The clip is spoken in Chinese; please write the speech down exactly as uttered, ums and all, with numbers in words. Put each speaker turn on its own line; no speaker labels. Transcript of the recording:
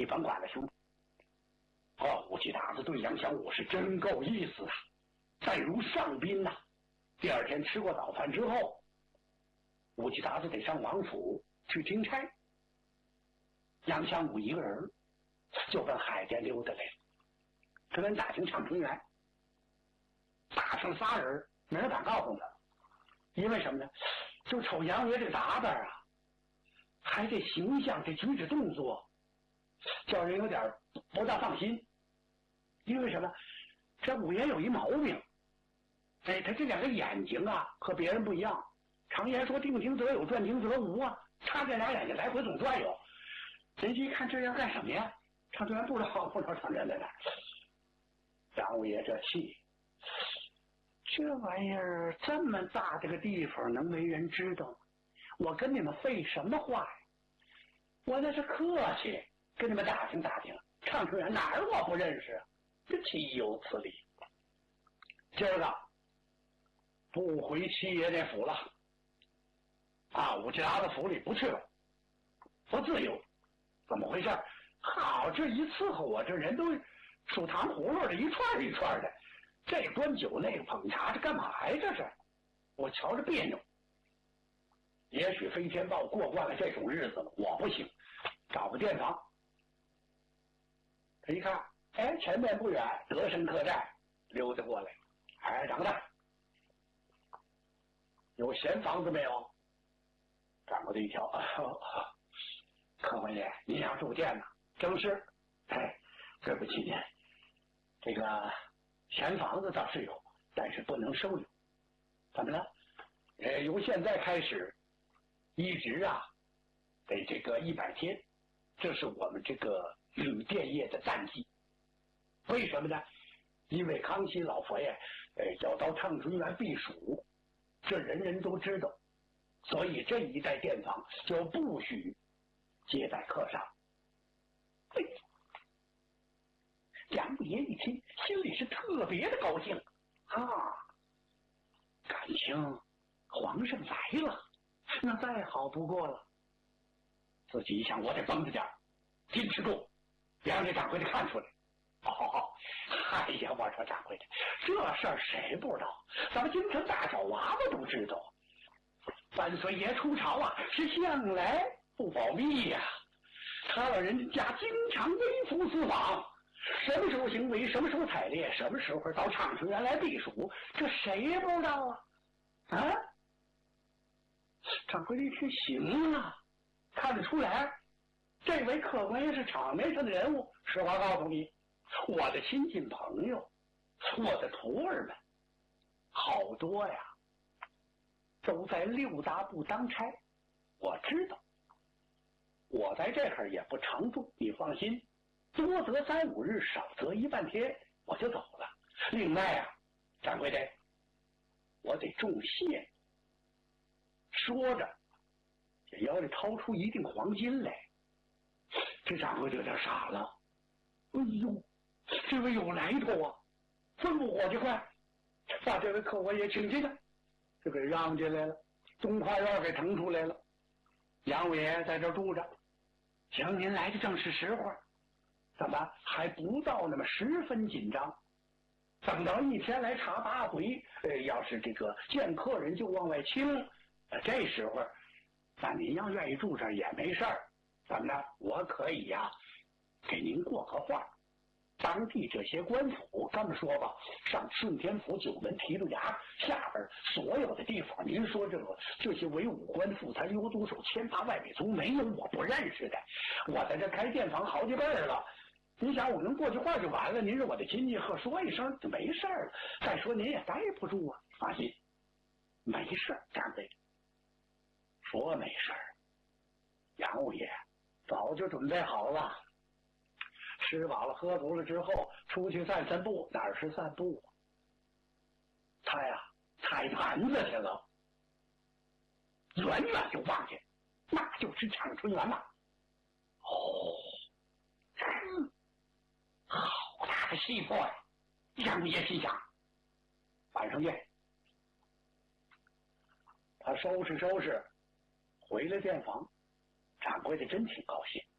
你甭管了，兄弟。哦，武七打子对杨小武是真够意思的，再如上宾呐、啊。第二天吃过早饭之后，武七打子得上王府去听差。杨小武一个人就奔海淀溜达来了，这边打听畅春园，打上仨人，没人敢告诉他，因为什么呢？就瞅杨爷这个打扮啊，还这形象，这举止动作，叫人有点不大放心。因为什么？这五爷有一毛病，哎，他这两个眼睛啊和别人不一样。常言说定睛则有，转睛则无啊，他这俩眼睛来回总转悠。人家一看这要干什么呀？常春园不知道不知道常春园在哪。杨五爷这气，这玩意儿这么大这个地方能没人知道？我跟你们废什么话呀？我那是客气，跟你们打听打听。常春园哪儿我不认识啊？这岂有此理！今儿个不回七爷那府了，啊，武七打子府里不去了，不自由。怎么回事？好，这一伺候我，这人都数糖葫芦的，一串一串的，这端酒那个捧茶，这干嘛呀？这是我瞧着别扭。也许飞天豹过惯了这种日子了，我不行，找个店房。他一看，哎，前面不远德生客栈，溜达过来，哎，掌柜的，有闲房子没有？掌柜的一瞧，啊，客官爷，您要住店呢？正是。哎，对不起您，这个闲房子倒是有，但是不能收留。怎么了？呃，由现在开始，一直啊，得这个一百天，这是我们这个旅店业的淡季。为什么呢？因为康熙老佛爷呃要到畅春园避暑，这人人都知道，所以这一带店房就不许接待客商。哎，杨五爷一听，心里是特别的高兴啊！感情皇上来了，那再好不过了。自己一想，我得绷着点，矜持住，别让这掌柜的看出来。哦，哎呀，我说掌柜的，这事儿谁不知道？咱们京城大小娃娃都知道。万岁爷出朝啊，是向来不保密呀、啊。他老人家经常微服私访，什么时候行为，什么时候采猎，什么时候到畅春园来避暑，这谁也不知道啊！啊！掌柜的一听，行啊，看得出来，这位客官也是场面上的人物。实话告诉你，我的亲近朋友，我的徒儿们，好多呀，都在六大部当差。我知道，我在这儿也不常住，你放心，多则三五日，少则一半天，我就走了。另外啊，掌柜的，我得重谢。说着，这腰里掏出一锭黄金来。这掌柜的有点傻了。哎呦，这位有来头啊！吩咐伙计快把这位客官爷请进来，就给让进来了，东花园给腾出来了。杨五爷在这住着，行，您来的正是时候，怎么还不到那么十分紧张？等到一天来查八回，呃，要是这个见客人就往外清，呃，这时候，那您要愿意住这儿也没事儿，怎么着？我可以呀、啊，给您过个话。当地这些官府，这么说吧，上顺天府、九门提督衙下边所有的地方，您说这个这些文武官、副参、溜督手、千八外北宗，没有我不认识的。我在这开店房好几辈儿了。你想我能过句话就完了，您是我的亲戚，呵，说一声就没事了。再说您也待不住啊，放心，没事儿，掌柜的说没事儿。杨五爷早就准备好了，吃饱了喝足了之后，出去散散步。哪儿是散步啊？他呀踩盘子去了，远远就望见，那就是畅春园了。哦，嗯，好大的气魄呀！杨五爷心想，晚上见。他收拾收拾，回了店房。掌柜的真挺高兴，